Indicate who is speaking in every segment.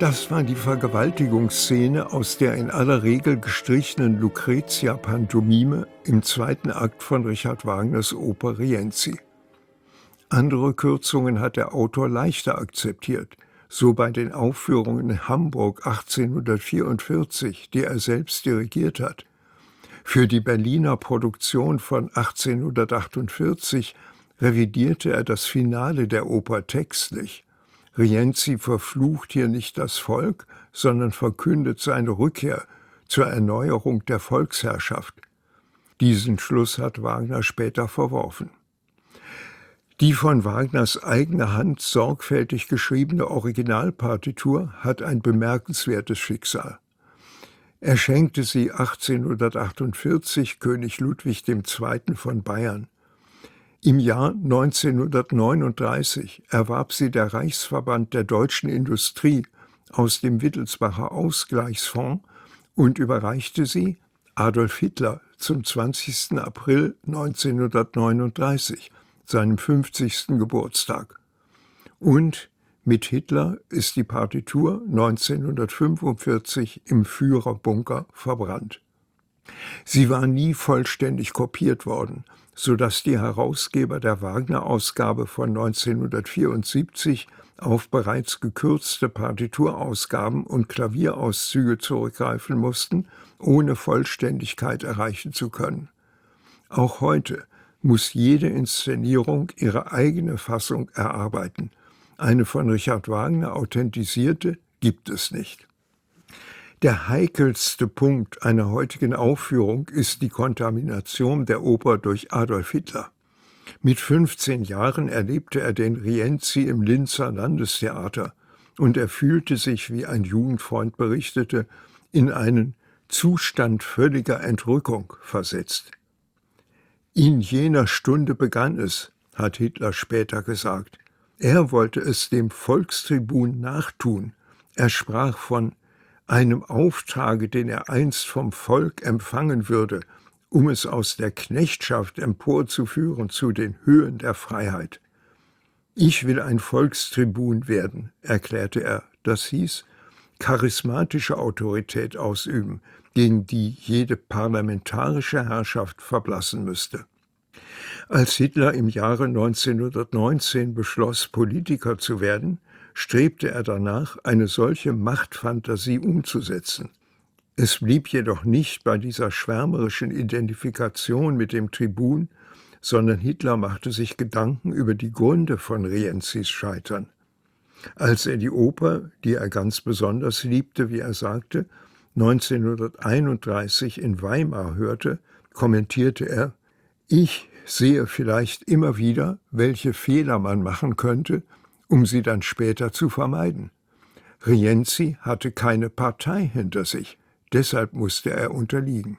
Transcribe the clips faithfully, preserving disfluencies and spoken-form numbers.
Speaker 1: Das war die Vergewaltigungsszene aus der in aller Regel gestrichenen Lucretia-Pantomime im zweiten Akt von Richard Wagners Oper Rienzi. Andere Kürzungen hat der Autor leichter akzeptiert, so bei den Aufführungen in Hamburg achtzehnhundertvierundvierzig, die er selbst dirigiert hat. Für die Berliner Produktion von achtzehnhundertachtundvierzig revidierte er das Finale der Oper textlich. Rienzi verflucht hier nicht das Volk, sondern verkündet seine Rückkehr zur Erneuerung der Volksherrschaft. Diesen Schluss hat Wagner später verworfen. Die von Wagners eigener Hand sorgfältig geschriebene Originalpartitur hat ein bemerkenswertes Schicksal. Er schenkte sie achtzehnhundertachtundvierzig König Ludwig der Zweite von Bayern. Im Jahr neunzehnhundertneununddreißig erwarb sie der Reichsverband der deutschen Industrie aus dem Wittelsbacher Ausgleichsfonds und überreichte sie Adolf Hitler zum zwanzigsten April neunzehnhundertneununddreißig, seinem fünfzigsten Geburtstag. Und mit Hitler ist die Partitur neunzehnhundertfünfundvierzig im Führerbunker verbrannt. Sie war nie vollständig kopiert worden, sodass die Herausgeber der Wagner-Ausgabe von neunzehnhundertvierundsiebzig auf bereits gekürzte Partiturausgaben und Klavierauszüge zurückgreifen mussten, ohne Vollständigkeit erreichen zu können. Auch heute muss jede Inszenierung ihre eigene Fassung erarbeiten. Eine von Richard Wagner authentisierte gibt es nicht. Der heikelste Punkt einer heutigen Aufführung ist die Kontamination der Oper durch Adolf Hitler. Mit fünfzehn Jahren erlebte er den Rienzi im Linzer Landestheater und er fühlte sich, wie ein Jugendfreund berichtete, in einen Zustand völliger Entrückung versetzt. In jener Stunde begann es, hat Hitler später gesagt. Er wollte es dem Volkstribun nachtun. Er sprach von einem Auftrage, den er einst vom Volk empfangen würde, um es aus der Knechtschaft emporzuführen zu den Höhen der Freiheit. Ich will ein Volkstribun werden, erklärte er. Das hieß, charismatische Autorität ausüben, gegen die jede parlamentarische Herrschaft verblassen müsste. Als Hitler im Jahre neunzehnhundertneunzehn beschloss, Politiker zu werden, strebte er danach, eine solche Machtfantasie umzusetzen. Es blieb jedoch nicht bei dieser schwärmerischen Identifikation mit dem Tribun, sondern Hitler machte sich Gedanken über die Gründe von Rienzis Scheitern. Als er die Oper, die er ganz besonders liebte, wie er sagte, neunzehnhunderteinunddreißig in Weimar hörte, kommentierte er: Ich sehe vielleicht immer wieder, welche Fehler man machen könnte, um sie dann später zu vermeiden. Rienzi hatte keine Partei hinter sich, deshalb musste er unterliegen.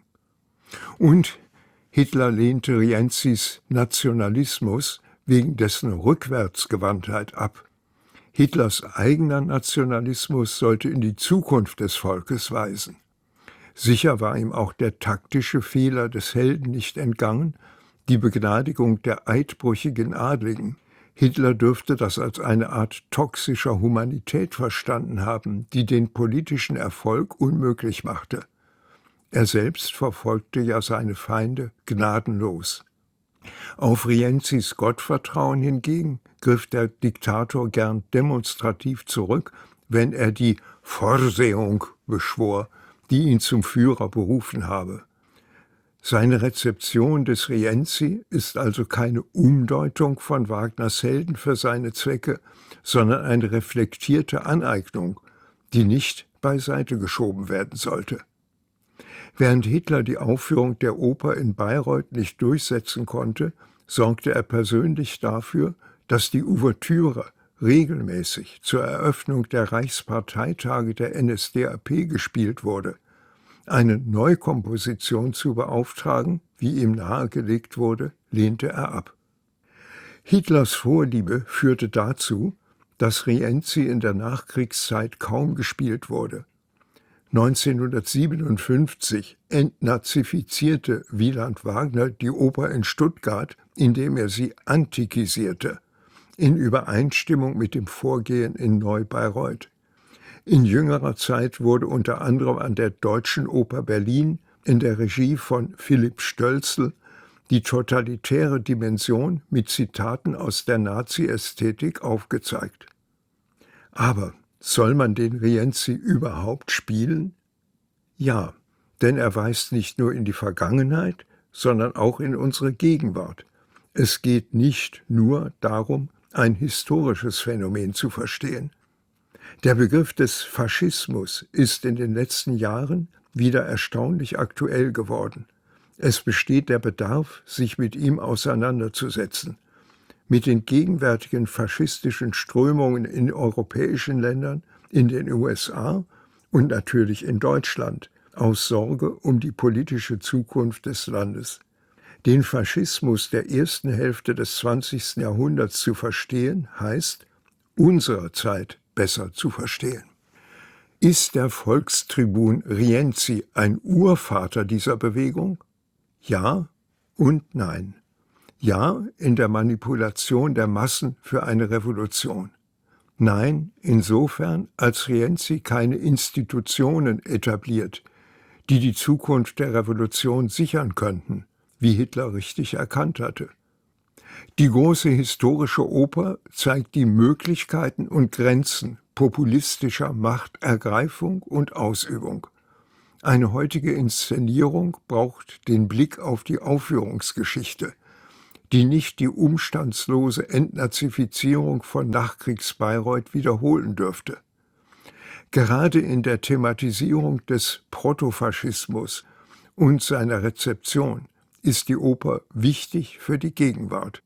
Speaker 1: Und Hitler lehnte Rienzis Nationalismus wegen dessen Rückwärtsgewandtheit ab. Hitlers eigener Nationalismus sollte in die Zukunft des Volkes weisen. Sicher war ihm auch der taktische Fehler des Helden nicht entgangen, die Begnadigung der eidbrüchigen Adligen. Hitler dürfte das als eine Art toxischer Humanität verstanden haben, die den politischen Erfolg unmöglich machte. Er selbst verfolgte ja seine Feinde gnadenlos. Auf Rienzis Gottvertrauen hingegen griff der Diktator gern demonstrativ zurück, wenn er die Vorsehung beschwor, die ihn zum Führer berufen habe. Seine Rezeption des Rienzi ist also keine Umdeutung von Wagners Helden für seine Zwecke, sondern eine reflektierte Aneignung, die nicht beiseite geschoben werden sollte. Während Hitler die Aufführung der Oper in Bayreuth nicht durchsetzen konnte, sorgte er persönlich dafür, dass die Ouvertüre regelmäßig zur Eröffnung der Reichsparteitage der N S D A P gespielt wurde. Eine Neukomposition zu beauftragen, wie ihm nahegelegt wurde, lehnte er ab. Hitlers Vorliebe führte dazu, dass Rienzi in der Nachkriegszeit kaum gespielt wurde. neunzehnhundertsiebenundfünfzig entnazifizierte Wieland Wagner die Oper in Stuttgart, indem er sie antikisierte, in Übereinstimmung mit dem Vorgehen in Neu-Bayreuth. In jüngerer Zeit wurde unter anderem an der Deutschen Oper Berlin in der Regie von Philipp Stölzl die totalitäre Dimension mit Zitaten aus der Nazi-Ästhetik aufgezeigt. Aber soll man den Rienzi überhaupt spielen? Ja, denn er weist nicht nur in die Vergangenheit, sondern auch in unsere Gegenwart. Es geht nicht nur darum, ein historisches Phänomen zu verstehen. Der Begriff des Faschismus ist in den letzten Jahren wieder erstaunlich aktuell geworden. Es besteht der Bedarf, sich mit ihm auseinanderzusetzen. Mit den gegenwärtigen faschistischen Strömungen in europäischen Ländern, in den U S A und natürlich in Deutschland, aus Sorge um die politische Zukunft des Landes. Den Faschismus der ersten Hälfte des zwanzigsten Jahrhunderts zu verstehen, heißt, unserer Zeit besser zu verstehen. Ist der Volkstribun Rienzi ein Urvater dieser Bewegung? Ja und nein. Ja, in der Manipulation der Massen für eine Revolution. Nein, insofern, als Rienzi keine Institutionen etabliert, die die Zukunft der Revolution sichern könnten, wie Hitler richtig erkannt hatte. Die große historische Oper zeigt die Möglichkeiten und Grenzen populistischer Machtergreifung und Ausübung. Eine heutige Inszenierung braucht den Blick auf die Aufführungsgeschichte, die nicht die umstandslose Entnazifizierung von Nachkriegs-Bayreuth wiederholen dürfte. Gerade in der Thematisierung des Protofaschismus und seiner Rezeption ist die Oper wichtig für die Gegenwart.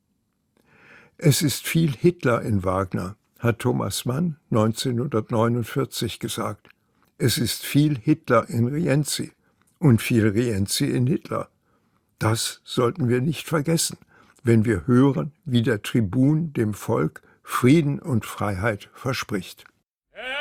Speaker 1: Es ist viel Hitler in Wagner, hat Thomas Mann neunzehnhundertneunundvierzig gesagt. Es ist viel Hitler in Rienzi und viel Rienzi in Hitler. Das sollten wir nicht vergessen, wenn wir hören, wie der Tribun dem Volk Frieden und Freiheit verspricht.